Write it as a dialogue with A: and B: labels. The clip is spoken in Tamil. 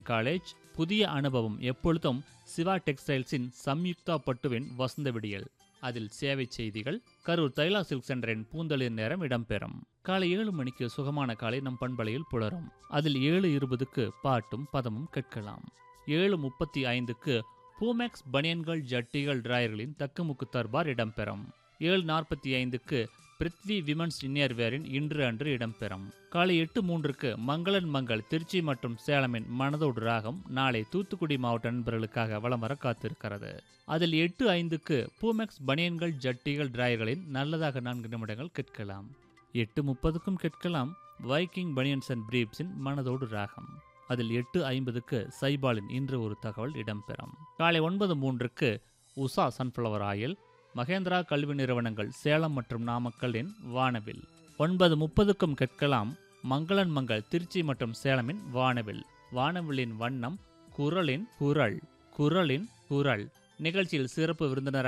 A: காலேஜ் புதிய அனுபவம் எப்பொழுதும் சிவா டெக்ஸ்டைல்ஸின் சம்யுக்தா பட்டுவின் வசந்த விடியல். அதில் சேவை செய்திகள். கரூர் தைலா சில்க் சென்டரின் பூந்தளிர் நேரம் இடம்பெறும். காலை 7 மணிக்கு சுகமான காலை நம் பண்பலையில் புலரும். அதில் 7:20க்கு பாட்டும் பதமும் கேட்கலாம். 7:35க்கு பூமேக்ஸ் பனியன்கள் ஜட்டிகள் டிராயர்களின் தக்குமுக்கு தர்பார் இடம்பெறும். 7:45க்கு பிருத்வி விமன்ஸ் இன்னியர்வேரின் இன்று அன்று இடம்பெறும். காலை 8:03க்கு மங்களன் மங்கள் திருச்சி மற்றும் சேலமின் மனதோடு ராகம் நாளை தூத்துக்குடி மாவட்ட நண்பர்களுக்காக வலம் வர காத்திருக்கிறது. அதில் 8:05க்கு பூமெக்ஸ் பனியன்கள் ஜட்டிகள் டிராயர்களின் நல்லதாக 4 நிமிடங்கள் கேட்கலாம். 8:30க்கும் கேட்கலாம் வைக்கிங் பனியன்ஸ் அண்ட் பிரீப்ஸின் மனதோடு ராகம். அதில் 8:50க்கு சைபாலின் இன்று ஒரு தகவல் இடம்பெறும். காலை 9:03க்கு உஷா சன்ஃப்ளவர் ஆயில் மகேந்திரா கல்வி நிறுவனங்கள் சேலம் மற்றும் நாமக்கலின் வானவில். 9:30க்கும் கேட்கலாம் மங்களன் மங்கள் திருச்சி மற்றும் சேலமின் வானவில். வானவிலின் வண்ணம் குரலின் குரல். குரலின் குரல் நிகழ்ச்சியில் சிறப்பு விருந்தினர்